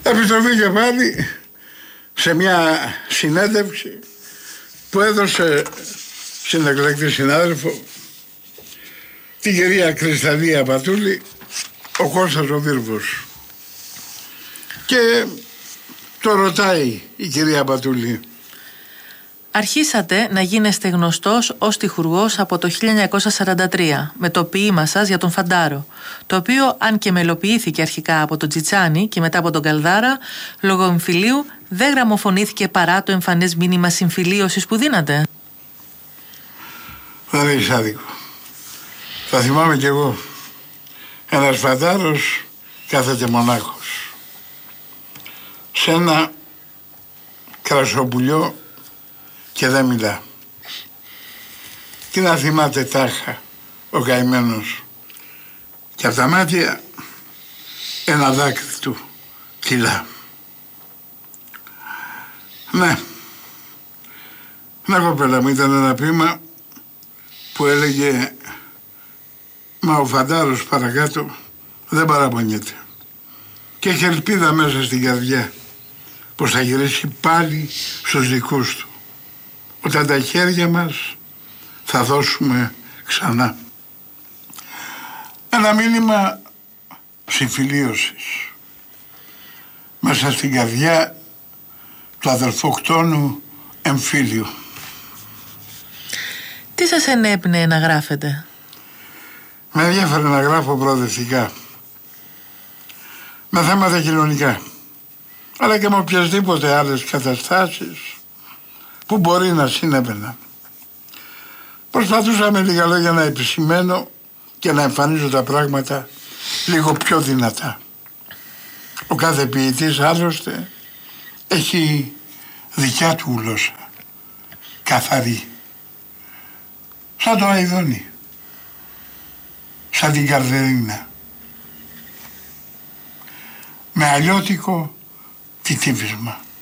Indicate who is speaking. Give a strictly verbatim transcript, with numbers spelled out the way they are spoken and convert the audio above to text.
Speaker 1: Επιστροφή και πάλι σε μια συνέντευξη που έδωσε στην εκλεκτή συνάδελφο την κυρία Κρυσταλία Πατούλη ο Κώστας ο Βίρβος. Και το ρωτάει η κυρία Πατούλη:
Speaker 2: αρχίσατε να γίνεστε γνωστός ως στιχουργός από το χίλια εννιακόσια σαράντα τρία με το ποίημα σας για τον Φαντάρο, το οποίο, αν και μελοποιήθηκε αρχικά από τον Τσιτσάνη και μετά από τον Καλδάρα, λόγω εμφυλίου δεν γραμμοφωνήθηκε παρά το εμφανές μήνυμα συμφιλίωσης που δίνατε.
Speaker 1: Δεν έχεις άδικο. Θα θυμάμαι κι εγώ. Ένας Φαντάρος κάθεται μονάχος σε ένα κρασοπουλιό και δεν μιλά. Τι να θυμάται τάχα ο καημένος, και από τα μάτια ένα δάκρυ του κυλά. Ναι, ναι κοπέλα μου, ήταν ένα ποίημα που έλεγε μα ο Φαντάρος παρακάτω δεν παραπονιέται και έχει ελπίδα μέσα στην καρδιά πως θα γυρίσει πάλι στους δικούς του όταν τα χέρια μας θα δώσουμε ξανά. Ένα μήνυμα συμφιλίωσης μέσα στην καρδιά του αδελφοκτόνου εμφύλιου.
Speaker 2: Τι σας ενέπνεε να γράφετε?
Speaker 1: Με ενδιαφέρει να γράφω προοδευτικά, με θέματα κοινωνικά, αλλά και με οποιασδήποτε άλλες καταστάσεις που μπορεί να συνέβαιναν. Προσπαθούσα με λίγα λόγια να επισημαίνω και να εμφανίζω τα πράγματα λίγο πιο δυνατά. Ο κάθε ποιητής άλλωστε έχει δικιά του γλώσσα, καθαρή, σαν το Αηδόνι, σαν την Καρδερίνα, με αλλιώτικο τιτίβισμα.